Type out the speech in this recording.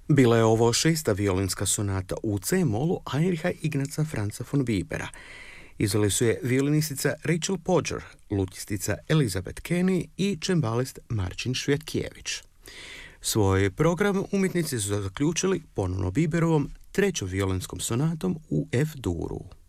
Bila je ovo šesta violinska sonata u C-molu Heinricha Ignaca Franza von Webera. Izveli su je violinistica Rachel Podger, lutistica Elizabeth Kenny i čembalist Marcin Švjetkijević. Svoj program umjetnici su zaključili ponovno Weberovom trećom violinskom sonatom u F-duru.